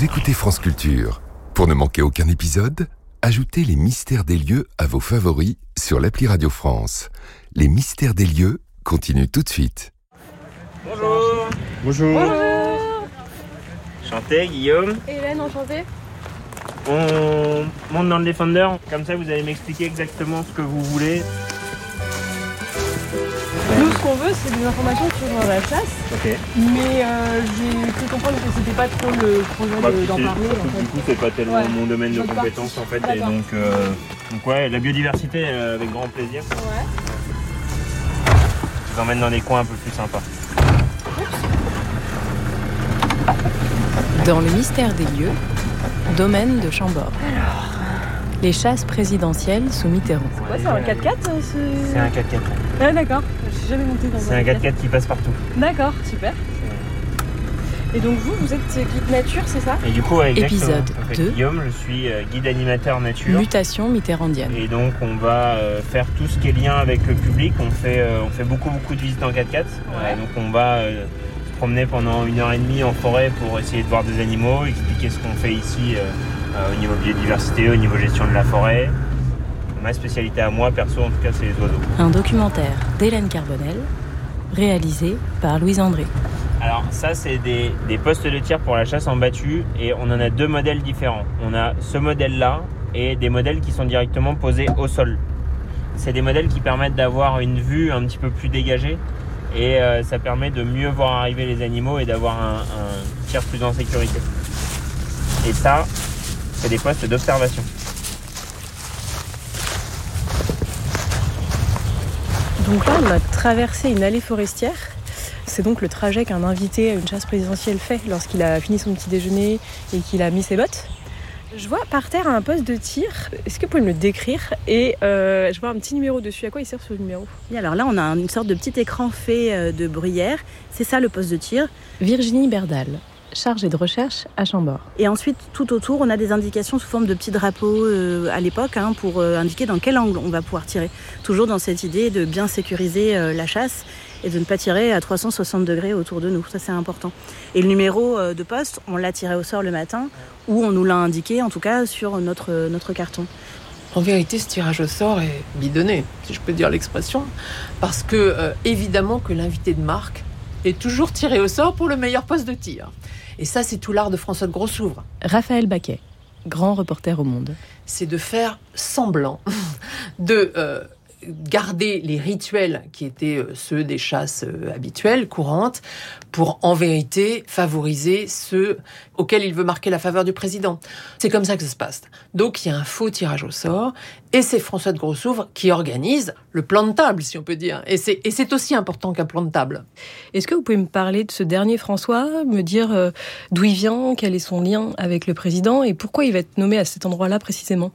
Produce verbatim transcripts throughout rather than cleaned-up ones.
écoutez France Culture. Pour ne manquer aucun épisode, ajoutez les mystères des lieux à vos favoris sur l'appli Radio France. Les mystères des lieux continuent tout de suite. Bonjour. Bonjour. Bonjour. Enchanté, Guillaume. Hélène, enchantée. On monte dans le Defender, comme ça vous allez m'expliquer exactement ce que vous voulez. Nous, ce qu'on veut, c'est des informations sur la chasse. Ok. Mais euh, j'ai cru comprendre que c'était pas trop le projet Bah, de, d'en c'est, parler. En fait. Du coup, c'est pas tellement Ouais. mon domaine de Votre compétence partie. en fait. Et D'accord. donc, euh, donc ouais, la biodiversité euh, avec grand plaisir. Ouais. Je vous emmène dans des coins un peu plus sympas. Dans le mystère des lieux, domaine de Chambord. Les chasses présidentielles sous Mitterrand. Ouais, c'est un quatre-quatre euh, ce... C'est un quatre-quatre. Ah, d'accord. Je suis jamais montée dans C'est un un quatre-quatre qui passe partout. D'accord, super. Et donc vous, vous êtes guide nature, c'est ça? Et du coup, ouais, exactement. Épisode En fait, deux. Guillaume, je suis euh, guide animateur nature. Mutation mitterrandienne. Et donc on va euh, faire tout ce qui est lien avec le public. On fait, euh, on fait beaucoup beaucoup de visites en quatre-quatre. Ouais. Euh, donc on va euh, se promener pendant une heure et demie en forêt pour essayer de voir des animaux, expliquer ce qu'on fait ici euh, euh, au niveau biodiversité, au niveau gestion de la forêt. Ma spécialité à moi, perso en tout cas, c'est les oiseaux. Un documentaire d'Hélène Carbonel, réalisé par Louise André. Alors ça, c'est des, des postes de tir pour la chasse en battue et on en a deux modèles différents. On a ce modèle-là et des modèles qui sont directement posés au sol. C'est des modèles qui permettent d'avoir une vue un petit peu plus dégagée et euh, ça permet de mieux voir arriver les animaux et d'avoir un, un tir plus en sécurité. Et ça, c'est des postes d'observation. Donc là, on a traversé une allée forestière. C'est donc le trajet qu'un invité à une chasse présidentielle fait lorsqu'il a fini son petit déjeuner et qu'il a mis ses bottes. Je vois par terre un poste de tir. Est-ce que vous pouvez me le décrire? Et euh, je vois un petit numéro dessus. À quoi il sert ce numéro? Et alors là, on a une sorte de petit écran fait de bruyère. C'est ça le poste de tir. Virginie Berdal, chargée de recherche à Chambord. Et ensuite, tout autour, on a des indications sous forme de petits drapeaux euh, à l'époque hein, pour euh, indiquer dans quel angle on va pouvoir tirer. Toujours dans cette idée de bien sécuriser euh, la chasse et de ne pas tirer à trois cent soixante degrés autour de nous. Ça, c'est important. Et le numéro euh, de poste, on l'a tiré au sort le matin ou on nous l'a indiqué, en tout cas, sur notre, euh, notre carton. En vérité, ce tirage au sort est bidonné, si je peux dire l'expression, parce que, euh, évidemment, que l'invité de marque est toujours tiré au sort pour le meilleur poste de tir. Et ça, c'est tout l'art de François de Grossouvre. Raphaël Baquet, grand reporter au Monde. C'est de faire semblant de euh, garder les rituels qui étaient euh, ceux des chasses euh, habituelles, courantes, pour en vérité favoriser ceux auxquels il veut marquer la faveur du président. C'est comme ça que ça se passe. Donc il y a un faux tirage au sort, et c'est François de Grossouvre qui organise le plan de table, si on peut dire. Et c'est, et c'est aussi important qu'un plan de table. Est-ce que vous pouvez me parler de ce dernier François, me dire euh, d'où il vient, quel est son lien avec le président et pourquoi il va être nommé à cet endroit-là précisément?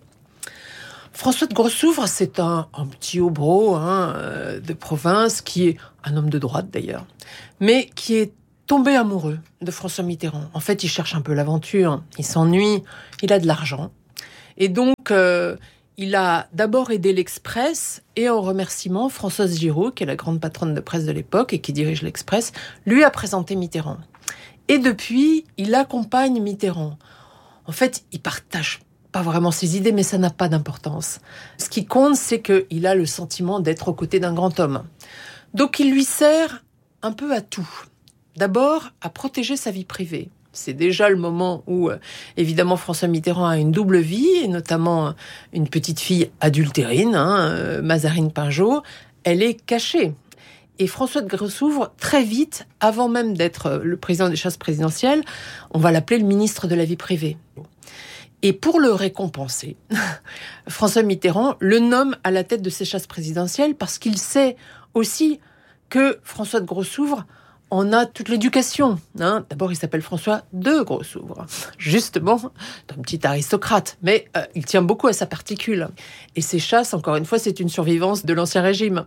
François de Grossouvre, c'est un, un petit hobro hein, euh, de province qui est un homme de droite d'ailleurs, mais qui est tombé amoureux de François Mitterrand. En fait, il cherche un peu l'aventure, il s'ennuie, il a de l'argent. Et donc, euh, il a d'abord aidé l'Express et en remerciement, Françoise Giraud, qui est la grande patronne de presse de l'époque et qui dirige l'Express, lui a présenté Mitterrand. Et depuis, il accompagne Mitterrand. En fait, il partage pas vraiment ses idées, mais ça n'a pas d'importance. Ce qui compte, c'est qu'il a le sentiment d'être aux côtés d'un grand homme. Donc il lui sert un peu à tout. D'abord, à protéger sa vie privée. C'est déjà le moment où, euh, évidemment, François Mitterrand a une double vie, et notamment euh, une petite fille adultérine, hein, euh, Mazarine Pinjot. Elle est cachée. Et François de Grossouvre, très vite, avant même d'être le président des chasses présidentielles, on va l'appeler le ministre de la vie privée. Et pour le récompenser, François Mitterrand le nomme à la tête de ces chasses présidentielles parce qu'il sait aussi que François de Grossouvre en a toute l'éducation. Hein. D'abord, il s'appelle François de Grossouvre, justement, un petit aristocrate. Mais euh, il tient beaucoup à sa particule. Et ces chasses, encore une fois, c'est une survivance de l'Ancien Régime.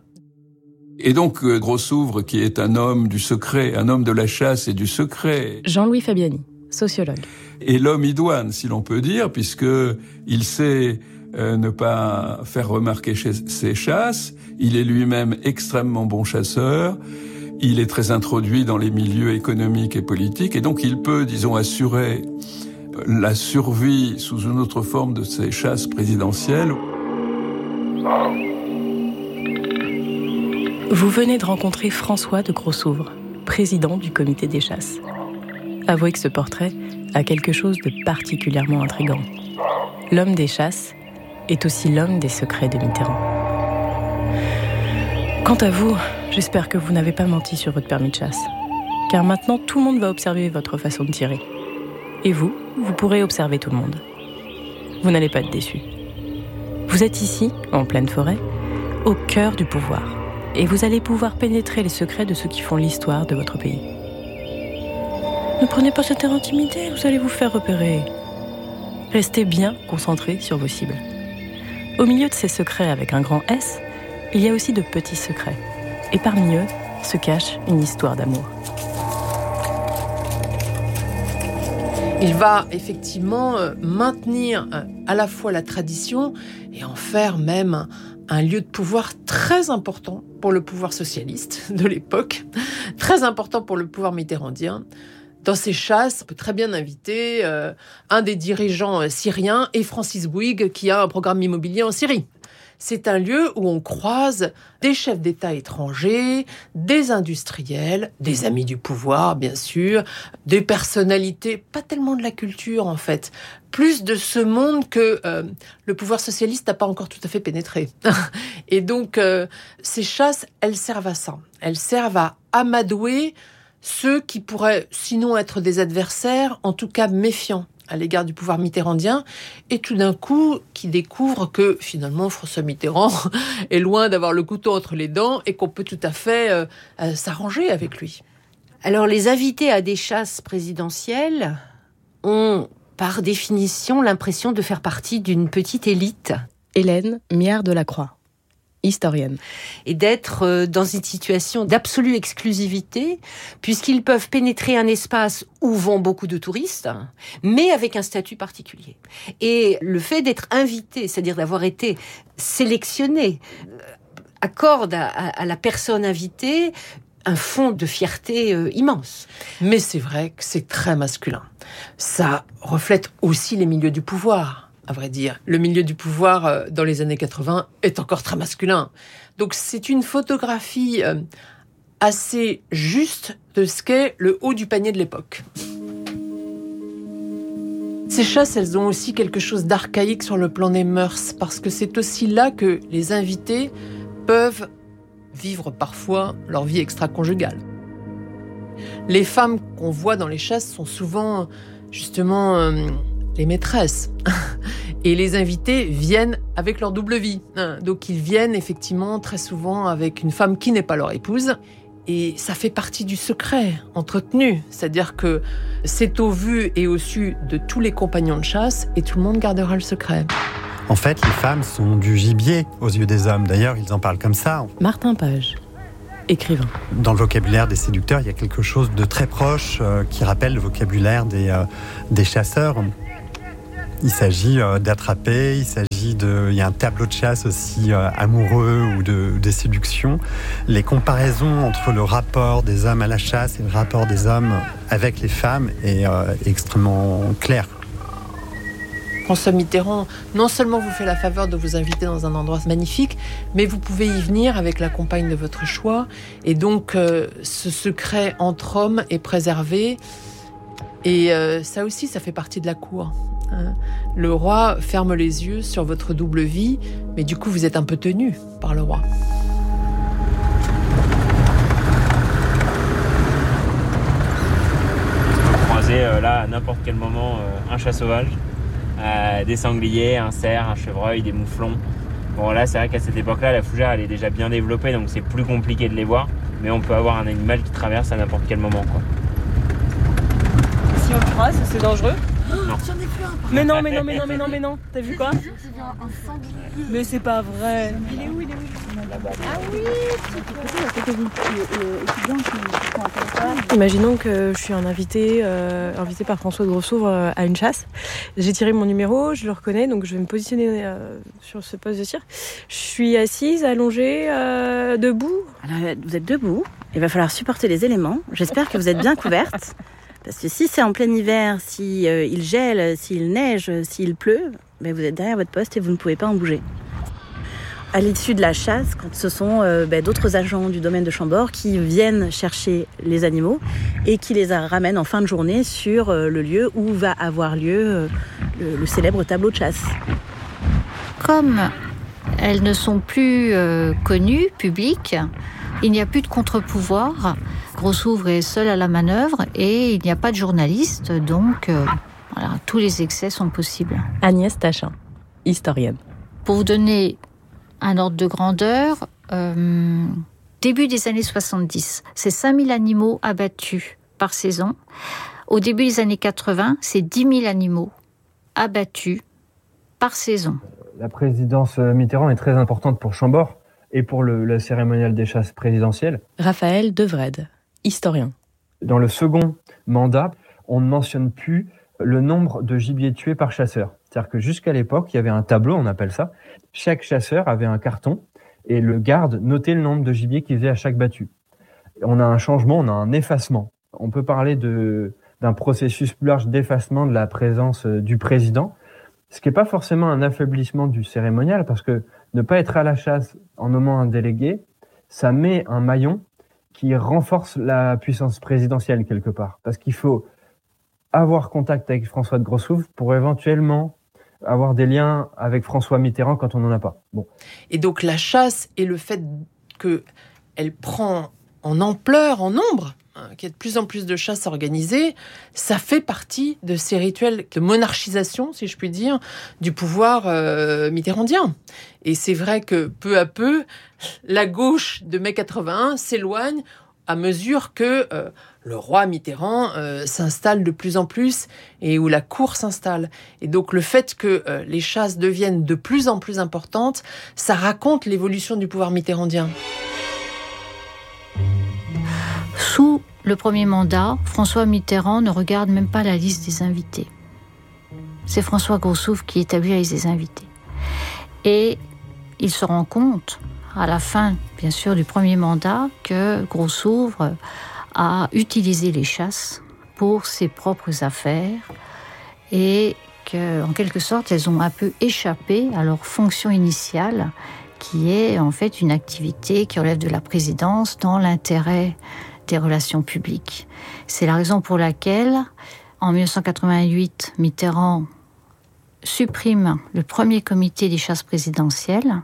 Et donc, euh, Grossouvre, qui est un homme du secret, un homme de la chasse et du secret. Jean-Louis Fabiani, sociologue. Et l'homme idoine, si l'on peut dire, puisque il sait euh, ne pas faire remarquer ses chasses. Il est lui-même extrêmement bon chasseur. Il est très introduit dans les milieux économiques et politiques. Et donc, il peut, disons, assurer la survie sous une autre forme de ces chasses présidentielles. Vous venez de rencontrer François de Grossouvre, président du comité des chasses. Avouez que ce portrait a quelque chose de particulièrement intrigant. L'homme des chasses est aussi l'homme des secrets de Mitterrand. Quant à vous, j'espère que vous n'avez pas menti sur votre permis de chasse. Car maintenant, tout le monde va observer votre façon de tirer. Et vous, vous pourrez observer tout le monde. Vous n'allez pas être déçus. Vous êtes ici, en pleine forêt, au cœur du pouvoir. Et vous allez pouvoir pénétrer les secrets de ceux qui font l'histoire de votre pays. Ne prenez pas cette air intimidé, vous allez vous faire repérer. Restez bien concentrés sur vos cibles. Au milieu de ces secrets avec un grand S, il y a aussi de petits secrets. Et parmi eux se cache une histoire d'amour. Il va effectivement maintenir à la fois la tradition et en faire même un lieu de pouvoir très important pour le pouvoir socialiste de l'époque, très important pour le pouvoir mitterrandien. Dans ces chasses, on peut très bien inviter euh, un des dirigeants euh, syriens et Francis Bouygues qui a un programme immobilier en Syrie. C'est un lieu où on croise des chefs d'État étrangers, des industriels, des amis du pouvoir, bien sûr, des personnalités, pas tellement de la culture en fait, plus de ce monde que euh, le pouvoir socialiste n'a pas encore tout à fait pénétré. Et donc, euh, ces chasses, elles servent à ça. Elles servent à amadouer ceux qui pourraient sinon être des adversaires, en tout cas méfiants à l'égard du pouvoir mitterrandien, et tout d'un coup, qui découvrent que finalement François Mitterrand est loin d'avoir le couteau entre les dents et qu'on peut tout à fait euh, euh, s'arranger avec lui. Alors les invités à des chasses présidentielles ont par définition l'impression de faire partie d'une petite élite. Hélène Miard de la Croix, historienne. Et d'être dans une situation d'absolue exclusivité, puisqu'ils peuvent pénétrer un espace où vont beaucoup de touristes, mais avec un statut particulier. Et le fait d'être invité, c'est-à-dire d'avoir été sélectionné, accorde à, à la personne invitée un fond de fierté euh, immense. Mais c'est vrai que c'est très masculin. Ça reflète aussi les milieux du pouvoir. À vrai dire, le milieu du pouvoir euh, dans les années quatre-vingts est encore très masculin. Donc c'est une photographie euh, assez juste de ce qu'est le haut du panier de l'époque. Ces chasses, elles ont aussi quelque chose d'archaïque sur le plan des mœurs, parce que c'est aussi là que les invités peuvent vivre parfois leur vie extra-conjugale. Les femmes qu'on voit dans les chasses sont souvent justement euh, les maîtresses. Et les invités viennent avec leur double vie. Donc ils viennent effectivement très souvent avec une femme qui n'est pas leur épouse. Et ça fait partie du secret entretenu. C'est-à-dire que c'est au vu et au su de tous les compagnons de chasse et tout le monde gardera le secret. En fait, les femmes sont du gibier aux yeux des hommes. D'ailleurs, ils en parlent comme ça. Martin Page, écrivain. Dans le vocabulaire des séducteurs, il y a quelque chose de très proche euh, qui rappelle le vocabulaire des, euh, des chasseurs. Il s'agit euh, d'attraper, il s'agit de... Il y a un tableau de chasse aussi euh, amoureux ou de, de séduction. Les comparaisons entre le rapport des hommes à la chasse et le rapport des hommes avec les femmes est euh, extrêmement clair. François Mitterrand, non seulement vous fait la faveur de vous inviter dans un endroit magnifique, mais vous pouvez y venir avec la compagne de votre choix. Et donc, euh, ce secret entre hommes est préservé. Et euh, ça aussi, ça fait partie de la cour. Hein. Le roi ferme les yeux sur votre double vie, mais du coup, vous êtes un peu tenu par le roi. On peut croiser euh, là, à n'importe quel moment, euh, un chat sauvage. Euh, des sangliers, un cerf, un chevreuil, des mouflons. Bon là c'est vrai qu'à cette époque-là la fougère elle est déjà bien développée donc c'est plus compliqué de les voir, mais on peut avoir un animal qui traverse à n'importe quel moment quoi. Si on le croise, c'est dangereux? Non. J'en ai plus un. Mais non, mais non, mais non, mais non, mais non. T'as vu quoi? Un sanglier. Mais c'est pas vrai. Il est où? Il est où? Ah oui. Imaginons que je suis un invité, euh, invité par François de Grossouvre euh, à une chasse. J'ai tiré mon numéro, je le reconnais, donc je vais me positionner euh, sur ce poste de tir. Je suis assise, allongée, euh, debout. Alors, vous êtes debout. Il va falloir supporter les éléments. J'espère que vous êtes bien couverte. Parce que si c'est en plein hiver, si euh, il gèle, s'il neige, s'il pleut, ben vous êtes derrière votre poste et vous ne pouvez pas en bouger. À l'issue de la chasse, quand ce sont euh, ben, d'autres agents du domaine de Chambord qui viennent chercher les animaux et qui les ramènent en fin de journée sur euh, le lieu où va avoir lieu euh, le, le célèbre tableau de chasse. Comme elles ne sont plus euh, connues, publiques, il n'y a plus de contre-pouvoir. Grossouvre est seul à la manœuvre et il n'y a pas de journaliste, donc euh, voilà, tous les excès sont possibles. Agnès Tachin, historienne. Pour vous donner un ordre de grandeur, euh, début des années soixante-dix, c'est cinq mille animaux abattus par saison. Au début des années quatre-vingts, c'est dix mille animaux abattus par saison. La présidence Mitterrand est très importante pour Chambord et pour le, le cérémonial des chasses présidentielles. Raphaël Devred, historien. Dans le second mandat, on ne mentionne plus le nombre de gibier tués par chasseur. C'est-à-dire que jusqu'à l'époque, il y avait un tableau, on appelle ça. Chaque chasseur avait un carton et le garde notait le nombre de gibier qu'il faisait à chaque battue. On a un changement, on a un effacement. On peut parler de, d'un processus plus large d'effacement de la présence du président, ce qui n'est pas forcément un affaiblissement du cérémonial, parce que ne pas être à la chasse en nommant un délégué, ça met un maillon qui renforce la puissance présidentielle quelque part. Parce qu'il faut avoir contact avec François de Grossouvre pour éventuellement avoir des liens avec François Mitterrand quand on n'en a pas. Bon. Et donc la chasse et le fait qu'elle prend en ampleur, en nombre, hein, qu'il y ait de plus en plus de chasses organisées, ça fait partie de ces rituels de monarchisation, si je puis dire, du pouvoir euh, mitterrandien. Et c'est vrai que peu à peu, la gauche de mai quatre-vingt-un s'éloigne à mesure que euh, le roi Mitterrand euh, s'installe de plus en plus et où la cour s'installe. Et donc le fait que euh, les chasses deviennent de plus en plus importantes, ça raconte l'évolution du pouvoir mitterrandien. Sous le premier mandat, François Mitterrand ne regarde même pas la liste des invités. C'est François Grossouvre qui établit la liste des invités. Et il se rend compte, à la fin, bien sûr, du premier mandat, que Grossouvre a utilisé les chasses pour ses propres affaires et qu'en quelque sorte, elles ont un peu échappé à leur fonction initiale, qui est en fait une activité qui relève de la présidence dans l'intérêt des relations publiques. C'est la raison pour laquelle, en dix-neuf cent quatre-vingt-huit, Mitterrand supprime le premier comité des chasses présidentielles.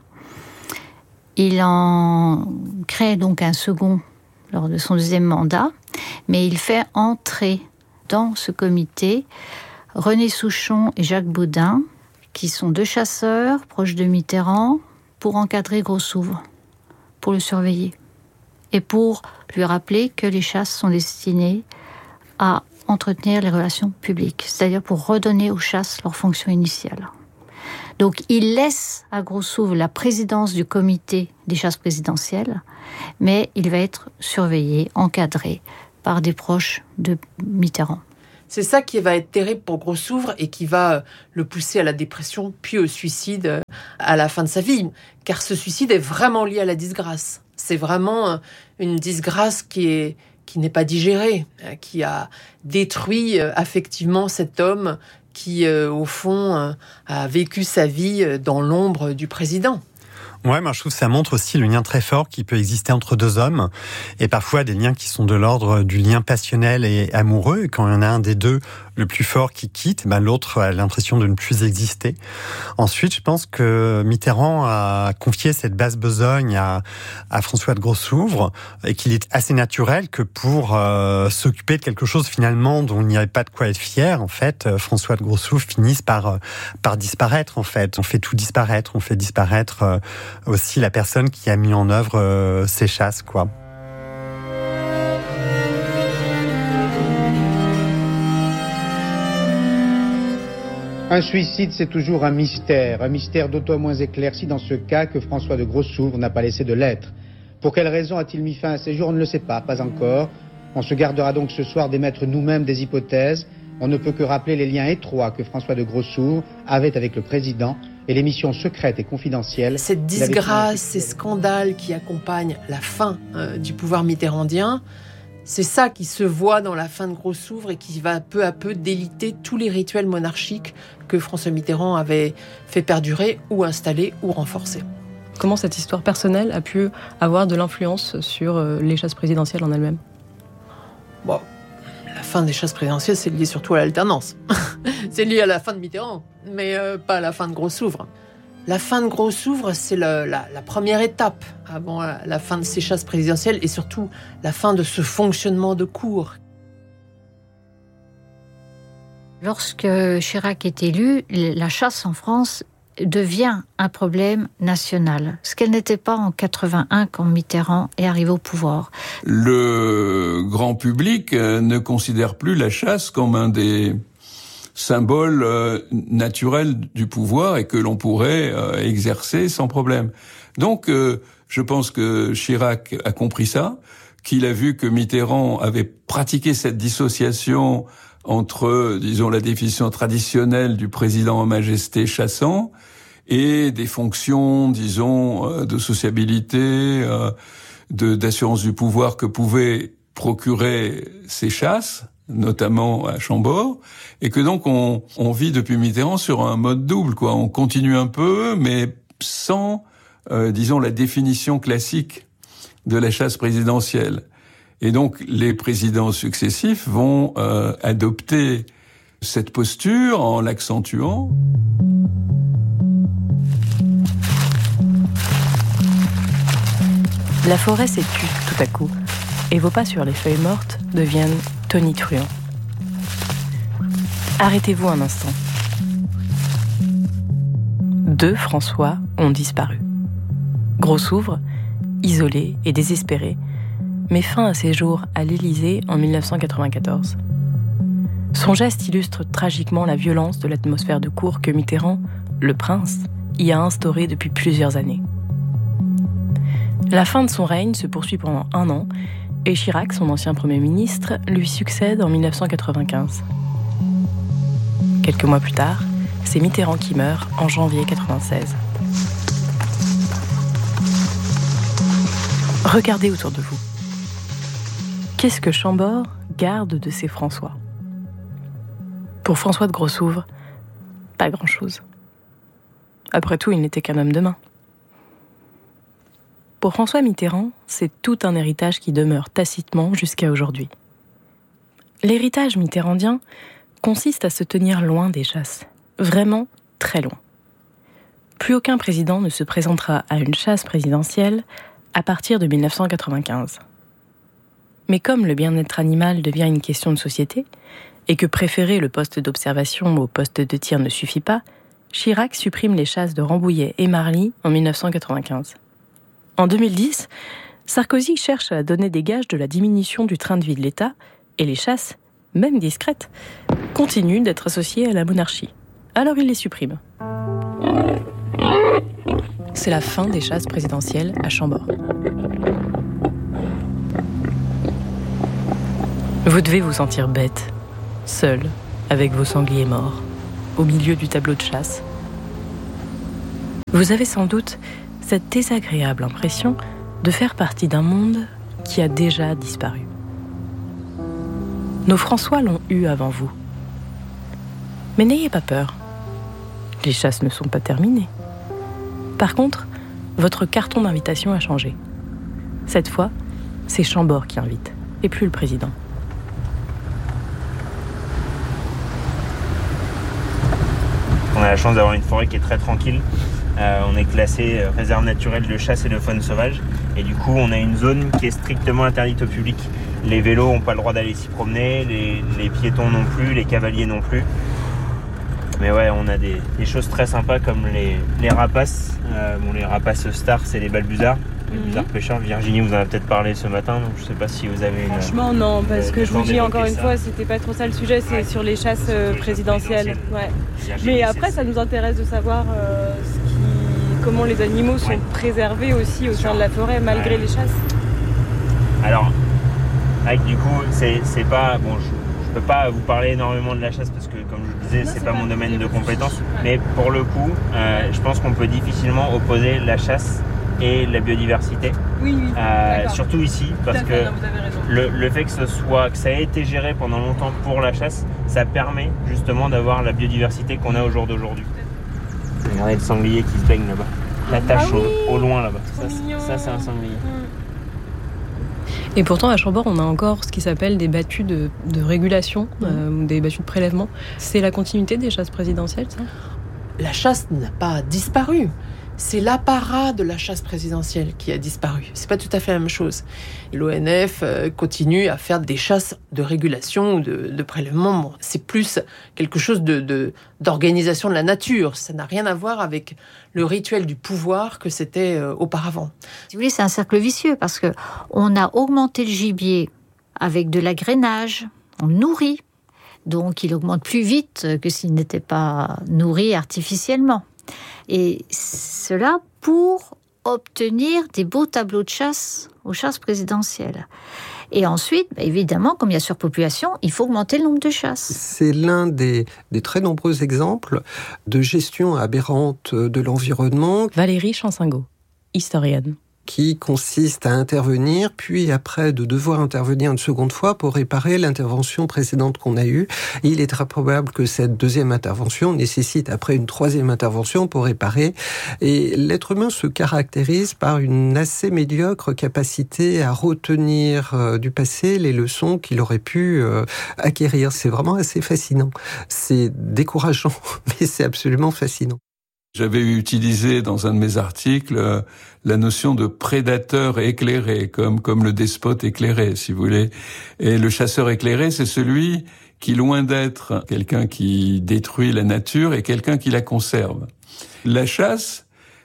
Il en crée donc un second lors de son deuxième mandat, mais il fait entrer dans ce comité René Souchon et Jacques Baudin, qui sont deux chasseurs proches de Mitterrand, pour encadrer Grossouvre, pour le surveiller, et pour lui rappeler que les chasses sont destinées à entretenir les relations publiques, c'est-à-dire pour redonner aux chasses leur fonction initiale. Donc il laisse à Grossouvre la présidence du comité des chasses présidentielles, mais il va être surveillé, encadré par des proches de Mitterrand. C'est ça qui va être terrible pour Grossouvre et qui va le pousser à la dépression, puis au suicide à la fin de sa vie. Car ce suicide est vraiment lié à la disgrâce. C'est vraiment une disgrâce qui est, qui n'est pas digérée, qui a détruit affectivement cet homme qui, euh, au fond, euh, a vécu sa vie dans l'ombre du président. Ouais, moi je trouve que ça montre aussi le lien très fort qui peut exister entre deux hommes, et parfois des liens qui sont de l'ordre du lien passionnel et amoureux. Et quand il y en a un des deux, le plus fort, qui quitte, ben l'autre a l'impression de ne plus exister. Ensuite, je pense que Mitterrand a confié cette basse besogne à, à François de Grossouvre, et qu'il est assez naturel que pour euh, s'occuper de quelque chose finalement dont il n'y avait pas de quoi être fier, en fait, François de Grossouvre finisse par, par disparaître, en fait. On fait tout disparaître, on fait disparaître euh, aussi la personne qui a mis en œuvre euh, ces chasses, quoi. Un suicide, c'est toujours un mystère, un mystère d'autant moins éclairci dans ce cas que François de Grossouvre n'a pas laissé de lettres. Pour quelle raison a-t-il mis fin à ses jours? On ne le sait pas, pas encore. On se gardera donc ce soir d'émettre nous-mêmes des hypothèses. On ne peut que rappeler les liens étroits que François de Grossouvre avait avec le président et les missions secrètes et confidentielles. Cette disgrâce, ces scandales qui accompagnent la fin euh, du pouvoir mitterrandien C'est ça qui se voit dans la fin de Gros Souvre et qui va peu à peu déliter tous les rituels monarchiques que François Mitterrand avait fait perdurer ou installer ou renforcer. Comment cette histoire personnelle a pu avoir de l'influence sur les chasses présidentielles en elles-mêmes ? Bon, la fin des chasses présidentielles, c'est lié surtout à l'alternance. C'est lié à la fin de Mitterrand, mais euh, pas à la fin de Gros Souvre. La fin de Gros Souvre, c'est le, la, la première étape avant la, la fin de ces chasses présidentielles et surtout la fin de ce fonctionnement de cour. Lorsque Chirac est élu, la chasse en France devient un problème national, ce qu'elle n'était pas en quatre-vingt-un quand Mitterrand est arrivé au pouvoir. Le grand public ne considère plus la chasse comme un des symboles naturels du pouvoir et que l'on pourrait exercer sans problème. Donc, je pense que Chirac a compris ça, qu'il a vu que Mitterrand avait pratiqué cette dissociation entre, disons, la définition traditionnelle du président en majesté chassant et des fonctions, disons, de sociabilité, de, d'assurance du pouvoir que pouvaient procurer ces chasses, notamment à Chambord, et que donc on, on vit depuis Mitterrand sur un mode double, quoi. On continue un peu, mais sans, euh, disons, la définition classique de la chasse présidentielle. Et donc, les présidents successifs vont euh, adopter cette posture en l'accentuant. La forêt s'étue tout à coup, et vos pas sur les feuilles mortes deviennent tonitruants. Arrêtez-vous un instant. Deux François ont disparu. Gros Souvre, isolé et désespéré, met fin à ses jours à l'Élysée en dix-neuf cent quatre-vingt-quatorze. Son geste illustre tragiquement la violence de l'atmosphère de cour que Mitterrand, le prince, y a instaurée depuis plusieurs années. La fin de son règne se poursuit pendant un an et Chirac, son ancien Premier ministre, lui succède en dix-neuf cent quatre-vingt-quinze. Quelques mois plus tard, c'est Mitterrand qui meurt en janvier quatre-vingt-seize. Regardez autour de vous. Qu'est-ce que Chambord garde de ses François ? Pour François de Gros Souvre, pas grand-chose. Après tout, il n'était qu'un homme de main. Pour François Mitterrand, c'est tout un héritage qui demeure tacitement jusqu'à aujourd'hui. L'héritage mitterrandien consiste à se tenir loin des chasses, vraiment très loin. Plus aucun président ne se présentera à une chasse présidentielle à partir de dix-neuf cent quatre-vingt-quinze. Mais comme le bien-être animal devient une question de société, et que préférer le poste d'observation au poste de tir ne suffit pas, Chirac supprime les chasses de Rambouillet et Marly en dix-neuf cent quatre-vingt-quinze. En deux mille dix, Sarkozy cherche à donner des gages de la diminution du train de vie de l'État, et les chasses, même discrètes, continuent d'être associées à la monarchie. Alors il les supprime. C'est la fin des chasses présidentielles à Chambord. Vous devez vous sentir bête, seul, avec vos sangliers morts, au milieu du tableau de chasse. Vous avez sans doute cette désagréable impression de faire partie d'un monde qui a déjà disparu. Nos François l'ont eu avant vous. Mais n'ayez pas peur. Les chasses ne sont pas terminées. Par contre, votre carton d'invitation a changé. Cette fois, c'est Chambord qui invite, et plus le président. On a la chance d'avoir une forêt qui est très tranquille. Euh, on est classé euh, réserve naturelle de chasse et de faune sauvage. Et du coup, on a une zone qui est strictement interdite au public. Les vélos n'ont pas le droit d'aller s'y promener, les, les piétons non plus, les cavaliers non plus. Mais ouais, on a des, des choses très sympas comme les, les rapaces. Euh, bon, les rapaces stars, c'est les balbuzards. Les balbuzards mm-hmm. pêcheurs. Virginie vous en a peut-être parlé ce matin, donc je sais pas si vous avez une... Franchement, non, parce que je vous dis encore une ça. fois, c'était pas trop ça le sujet, c'est ouais. sur les chasses euh, présidentielles. Ouais. Mais après, ça nous intéresse de savoir euh, ce qui, comment les animaux sont ouais. préservés aussi au sein de la forêt, malgré ouais. les chasses. Alors, avec, du coup, c'est, c'est pas... Bon, je, je peux pas vous parler énormément de la chasse parce que, comme je le disais, non, c'est, c'est pas, pas mon domaine de compétence. Ouais. Mais pour le coup, euh, je pense qu'on peut difficilement opposer la chasse et la biodiversité. Oui, oui. Euh, surtout ici, parce que non, vous avez raison. le, le fait que ce soit, que ça ait été géré pendant longtemps pour la chasse, ça permet justement d'avoir la biodiversité qu'on a au jour d'aujourd'hui. Regardez le sanglier qui se baigne là-bas. La tache ah oui, au, au loin là-bas. Ça, ça, c'est un sanglier. Et pourtant, à Chambord, on a encore ce qui s'appelle des battues de, de régulation, mmh. euh, des battues de prélèvement. C'est la continuité des chasses présidentielles, ça ? La chasse n'a pas disparu. C'est l'apparat de la chasse présidentielle qui a disparu. C'est pas tout à fait la même chose. L'O N F continue à faire des chasses de régulation ou de, de prélèvement. Bon, c'est plus quelque chose de, de, d'organisation de la nature. Ça n'a rien à voir avec le rituel du pouvoir que c'était euh, auparavant. Si vous voulez, c'est un cercle vicieux parce que on a augmenté le gibier avec de l'agrainage, on le nourrit. Donc il augmente plus vite que s'il n'était pas nourri artificiellement. Et cela pour obtenir des beaux tableaux de chasse aux chasses présidentielles. Et ensuite, évidemment, comme il y a surpopulation, il faut augmenter le nombre de chasses. C'est l'un des, des très nombreux exemples de gestion aberrante de l'environnement. Valérie Chansingo, historienne. Qui consiste à intervenir, puis après de devoir intervenir une seconde fois pour réparer l'intervention précédente qu'on a eue. Et il est très probable que cette deuxième intervention nécessite après une troisième intervention pour réparer. Et l'être humain se caractérise par une assez médiocre capacité à retenir euh, du passé les leçons qu'il aurait pu euh, acquérir. C'est vraiment assez fascinant. C'est décourageant, mais c'est absolument fascinant. J'avais utilisé dans un de mes articles euh, la notion de prédateur éclairé, comme comme le despote éclairé, si vous voulez. Et le chasseur éclairé, c'est celui qui, loin d'être quelqu'un qui détruit la nature, est quelqu'un qui la conserve. La chasse,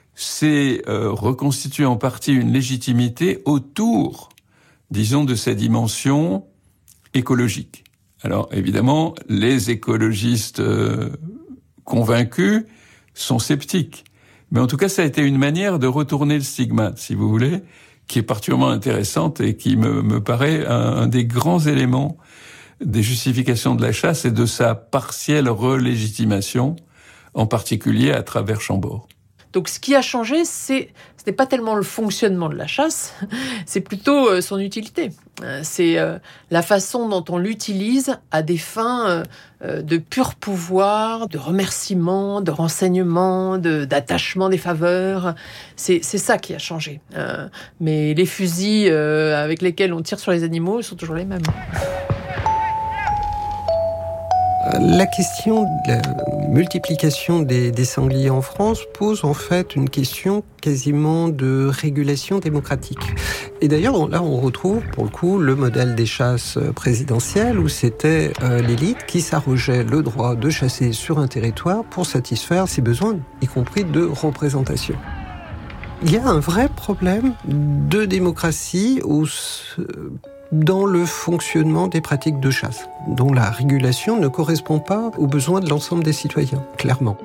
c'est euh, reconstituer en partie une légitimité autour, disons, de sa dimension écologique. Alors, évidemment, les écologistes euh, convaincus sont sceptiques. Mais en tout cas, ça a été une manière de retourner le stigmate, si vous voulez, qui est particulièrement intéressante et qui me, me paraît un, un des grands éléments des justifications de la chasse et de sa partielle relégitimation, en particulier à travers Chambord. Donc ce qui a changé, c'est, ce n'est pas tellement le fonctionnement de la chasse, c'est plutôt euh, son utilité. Euh, c'est euh, la façon dont on l'utilise à des fins euh, de pur pouvoir, de remerciement, de renseignement, de, d'attachement des faveurs. C'est, c'est ça qui a changé. Euh, mais les fusils euh, avec lesquels on tire sur les animaux sont toujours les mêmes. La question de la multiplication des, des sangliers en France pose en fait une question quasiment de régulation démocratique. Et d'ailleurs, là, on retrouve pour le coup le modèle des chasses présidentielles où c'était euh, l'élite qui s'arrogeait le droit de chasser sur un territoire pour satisfaire ses besoins, y compris de représentation. Il y a un vrai problème de démocratie où dans le fonctionnement des pratiques de chasse, dont la régulation ne correspond pas aux besoins de l'ensemble des citoyens, clairement.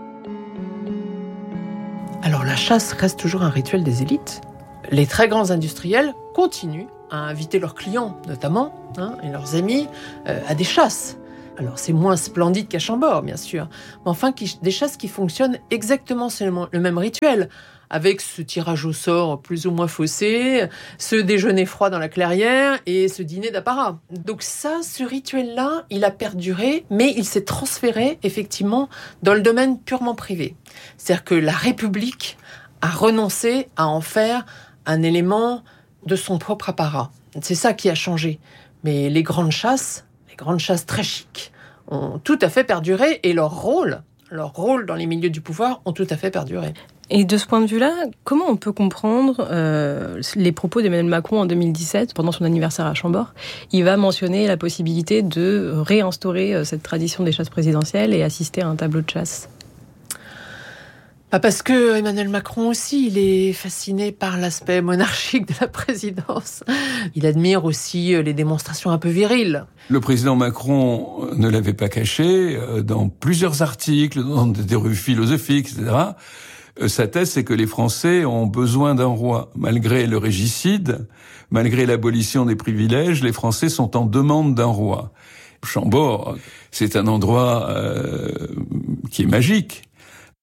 Alors la chasse reste toujours un rituel des élites. Les très grands industriels continuent à inviter leurs clients, notamment, hein, et leurs amis, euh, à des chasses. Alors c'est moins splendide qu'à Chambord, bien sûr, mais enfin qui, des chasses qui fonctionnent exactement selon le même rituel, avec ce tirage au sort plus ou moins faussé, ce déjeuner froid dans la clairière et ce dîner d'apparat. Donc ça, ce rituel-là, il a perduré, mais il s'est transféré effectivement dans le domaine purement privé. C'est-à-dire que la République a renoncé à en faire un élément de son propre apparat. C'est ça qui a changé. Mais les grandes chasses, les grandes chasses très chics, ont tout à fait perduré et leur rôle, leur rôle dans les milieux du pouvoir ont tout à fait perduré. Et de ce point de vue-là, comment on peut comprendre euh, les propos d'Emmanuel Macron en deux mille dix-sept, pendant son anniversaire à Chambord? Il va mentionner la possibilité de réinstaurer cette tradition des chasses présidentielles et assister à un tableau de chasse. Bah parce que Emmanuel Macron aussi, il est fasciné par l'aspect monarchique de la présidence. Il admire aussi les démonstrations un peu viriles. Le président Macron ne l'avait pas caché dans plusieurs articles, dans des revues philosophiques, et cetera. Sa thèse, c'est que les Français ont besoin d'un roi. Malgré le régicide, malgré l'abolition des privilèges, les Français sont en demande d'un roi. Chambord, c'est un endroit euh, qui est magique.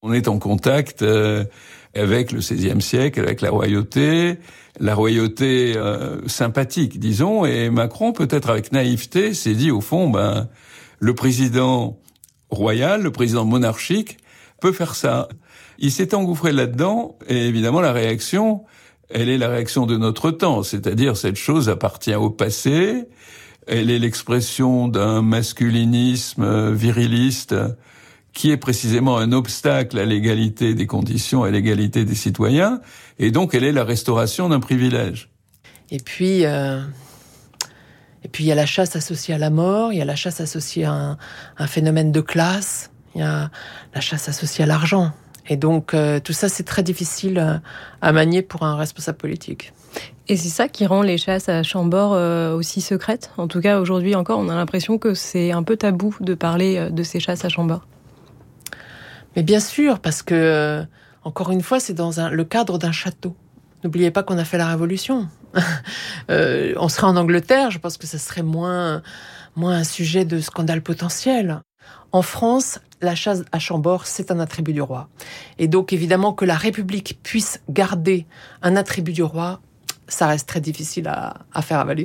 On est en contact euh, avec le seizième siècle, avec la royauté, la royauté euh, sympathique, disons, et Macron, peut-être avec naïveté, s'est dit, au fond, ben, le président royal, le président monarchique, peut faire ça. Il s'est engouffré là-dedans, et évidemment, la réaction, elle est la réaction de notre temps, c'est-à-dire cette chose appartient au passé, elle est l'expression d'un masculinisme viriliste qui est précisément un obstacle à l'égalité des conditions, à l'égalité des citoyens, et donc elle est la restauration d'un privilège. Et puis, euh, et puis il y a la chasse associée à la mort, il y a la chasse associée à un, un phénomène de classe, il y a la chasse associée à l'argent. Et donc euh, tout ça, c'est très difficile à, à manier pour un responsable politique. Et c'est ça qui rend les chasses à Chambord euh, aussi secrètes. En tout cas, aujourd'hui encore, on a l'impression que c'est un peu tabou de parler de ces chasses à Chambord. Mais bien sûr, parce que, euh, encore une fois, c'est dans un, le cadre d'un château. N'oubliez pas qu'on a fait la Révolution. euh, on serait en Angleterre, je pense que ça serait moins, moins un sujet de scandale potentiel. En France, la chasse à Chambord, c'est un attribut du roi. Et donc, évidemment, que la République puisse garder un attribut du roi, ça reste très difficile à, à faire avaler.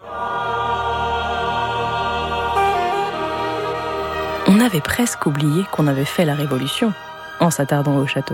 On avait presque oublié qu'on avait fait la Révolution en s'attardant au château.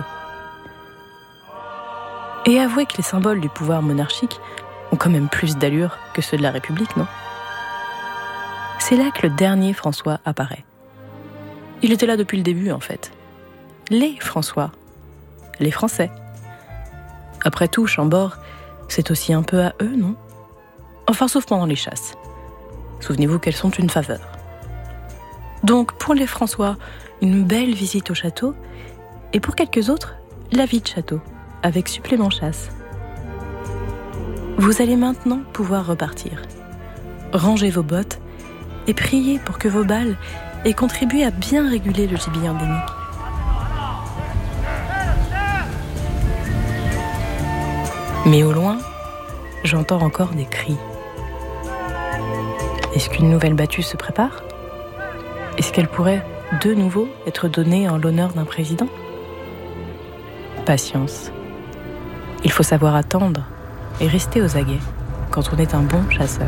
Et avouez que les symboles du pouvoir monarchique ont quand même plus d'allure que ceux de la République, non ? C'est là que le dernier François apparaît. Il était là depuis le début, en fait. Les François. Les Français. Après tout, Chambord, c'est aussi un peu à eux, non ? Enfin, sauf pendant les chasses. Souvenez-vous qu'elles sont une faveur. Donc, pour les François, une belle visite au château, et pour quelques autres, la vie de château, avec supplément chasse. Vous allez maintenant pouvoir repartir. Rangez vos bottes et priez pour que vos balles aient contribué à bien réguler le gibier endémique. Mais au loin, j'entends encore des cris. Est-ce qu'une nouvelle battue se prépare ? Est-ce qu'elle pourrait, de nouveau, être donnée en l'honneur d'un président ? Patience. Il faut savoir attendre et rester aux aguets quand on est un bon chasseur.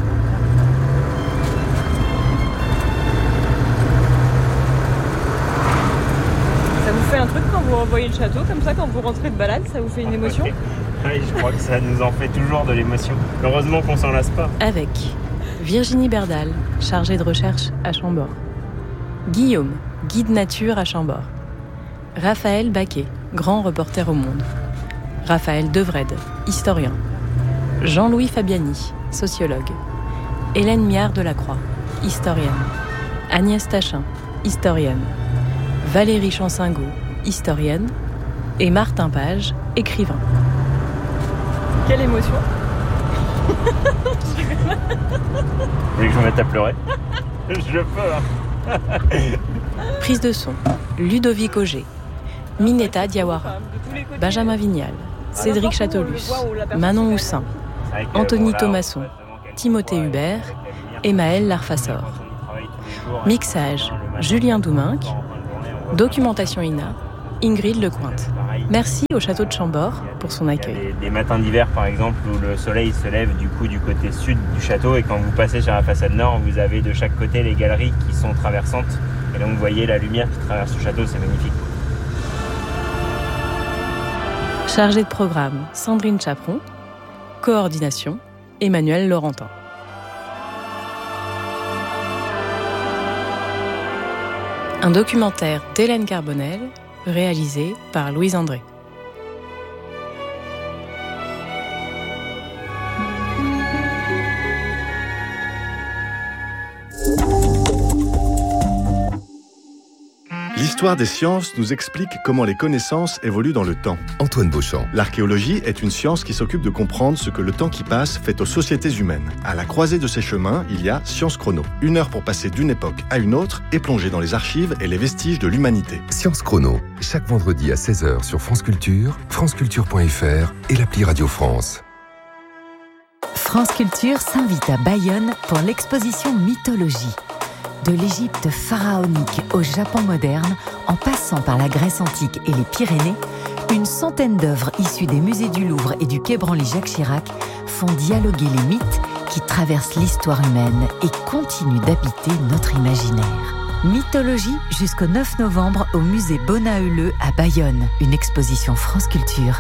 Ça vous fait un truc quand vous revoyez le château, comme ça, quand vous rentrez de balade, ça vous fait une émotion ? Oui, je crois que ça nous en fait toujours de l'émotion. Heureusement qu'on s'en lasse pas. Avec Virginie Berdal, chargée de recherche à Chambord. Guillaume, guide nature à Chambord. Raphaël Baquet, grand reporter au Monde. Raphaël Devrede, historien. Jean-Louis Fabiani, sociologue. Hélène Miard Delacroix, historienne. Agnès Tachin, historienne. Valérie Chansingo, historienne. Et Martin Page, écrivain. Quelle émotion! Vous voulez que je me mette à pleurer? Je peux, hein. Prise de son, Ludovic Auger, Minetta Diawara, Benjamin Vignal, Cédric Châteaulus, Manon Houssin, Anthony Thomasson, Timothée Hubert et Maël Larfassor. Mixage, Julien Douminc. Documentation I N A, Ingrid Lecointe. Merci au château de Chambord pour son accueil. Il y a des, des matins d'hiver, par exemple, où le soleil se lève du coup du côté sud du château, et quand vous passez sur la façade nord, vous avez de chaque côté les galeries qui sont traversantes, et donc vous voyez la lumière qui traverse le château, c'est magnifique. Chargée de programme, Sandrine Chaperon. Coordination, Emmanuel Laurentin. Un documentaire d'Hélène Carbonel, réalisé par Louise André. L'histoire des sciences nous explique comment les connaissances évoluent dans le temps. Antoine Beauchamp. L'archéologie est une science qui s'occupe de comprendre ce que le temps qui passe fait aux sociétés humaines. À la croisée de ces chemins, il y a Science Chrono. Une heure pour passer d'une époque à une autre et plonger dans les archives et les vestiges de l'humanité. Science Chrono, chaque vendredi à seize heures sur France Culture, franceculture point f r et l'appli Radio France. France Culture s'invite à Bayonne pour l'exposition Mythologie. De l'Égypte pharaonique au Japon moderne, en passant par la Grèce antique et les Pyrénées, une centaine d'œuvres issues des musées du Louvre et du Quai Branly-Jacques Chirac font dialoguer les mythes qui traversent l'histoire humaine et continuent d'habiter notre imaginaire. Mythologie jusqu'au neuf novembre au musée Bonaeuleux à Bayonne, une exposition France Culture.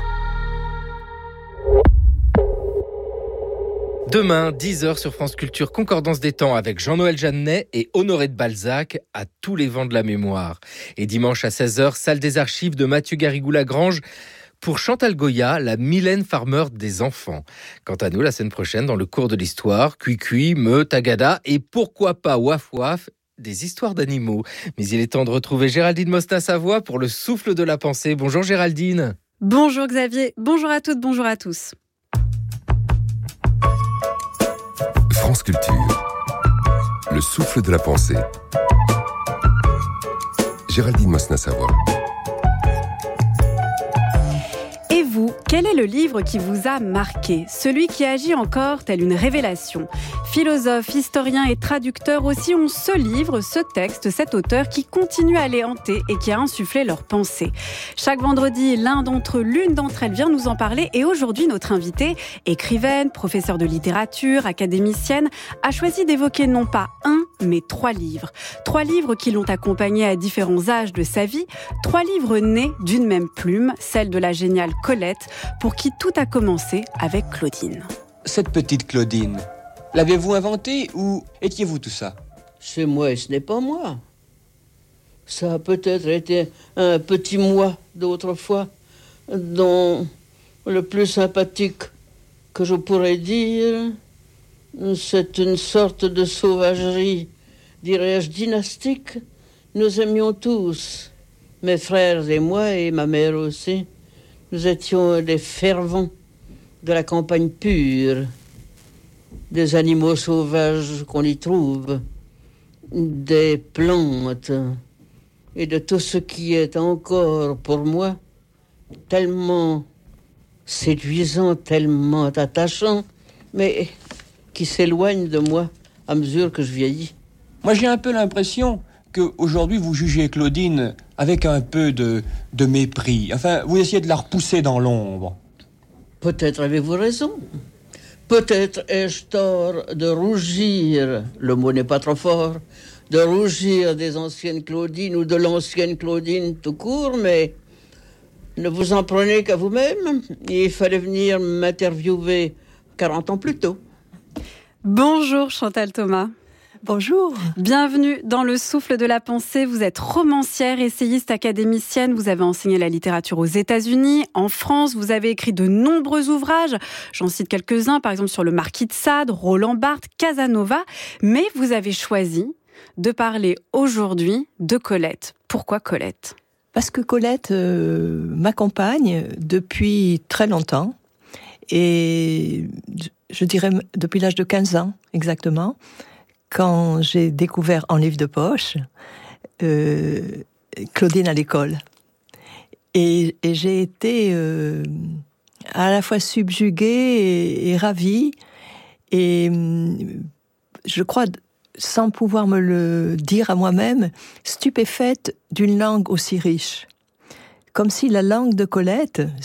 Demain, dix heures sur France Culture, Concordance des temps avec Jean-Noël Jeannet et Honoré de Balzac à tous les vents de la mémoire. Et dimanche à seize heures, salle des archives de Mathieu Garrigou-Lagrange pour Chantal Goya, la Mylène Farmer des enfants. Quant à nous, la semaine prochaine, dans le cours de l'histoire, Cui-Cui, Meu, Tagada et pourquoi pas Waf Waf, des histoires d'animaux. Mais il est temps de retrouver Géraldine Mosna-Savoie pour le souffle de la pensée. Bonjour Géraldine. Bonjour Xavier, bonjour à toutes, bonjour à tous. France Culture, le souffle de la pensée. Géraldine Mosna-Savoie. Et vous, quel est le livre qui vous a marqué ? Celui qui agit encore tel une révélation. Philosophes, historiens et traducteurs aussi ont ce livre, ce texte, cet auteur qui continue à les hanter et qui a insufflé leurs pensées. Chaque vendredi, l'un d'entre eux, l'une d'entre elles vient nous en parler. Et aujourd'hui, notre invitée, écrivaine, professeure de littérature, académicienne, a choisi d'évoquer non pas un, mais trois livres. Trois livres qui l'ont accompagnée à différents âges de sa vie. Trois livres nés d'une même plume, celle de la géniale Colette, pour qui tout a commencé avec Claudine. Cette petite Claudine, l'avez-vous inventée ou étiez-vous tout ça ? C'est moi et ce n'est pas moi. Ça a peut-être été un petit moi d'autrefois, dont le plus sympathique que je pourrais dire, c'est une sorte de sauvagerie, dirais-je dynastique. Nous aimions tous, mes frères et moi et ma mère aussi. Nous étions des fervents de la campagne pure, des animaux sauvages qu'on y trouve, des plantes et de tout ce qui est encore pour moi tellement séduisant, tellement attachant, mais qui s'éloigne de moi à mesure que je vieillis. Moi, j'ai un peu l'impression qu'aujourd'hui, vous jugez Claudine avec un peu de, de mépris. Enfin, vous essayez de la repousser dans l'ombre. Peut-être avez-vous raison. Peut-être ai-je tort de rougir, le mot n'est pas trop fort, de rougir des anciennes Claudines ou de l'ancienne Claudine tout court, mais ne vous en prenez qu'à vous-même. Il fallait venir m'interviewer quarante ans plus tôt. Bonjour Chantal Thomas. Bonjour. Bienvenue dans le souffle de la pensée. Vous êtes romancière, essayiste, académicienne. Vous avez enseigné la littérature aux États-Unis, en France. Vous avez écrit de nombreux ouvrages. J'en cite quelques-uns, par exemple sur le Marquis de Sade, Roland Barthes, Casanova. Mais vous avez choisi de parler aujourd'hui de Colette. Pourquoi Colette ? Parce que Colette euh, m'accompagne depuis très longtemps. Et je dirais depuis l'âge de quinze ans, exactement. Quand j'ai découvert en livre de poche euh, Claudine à l'école. Et, et j'ai été euh, à la fois subjuguée et, et ravie. Et je crois, sans pouvoir me le dire à moi-même, stupéfaite d'une langue aussi riche. Comme si la langue de Colette,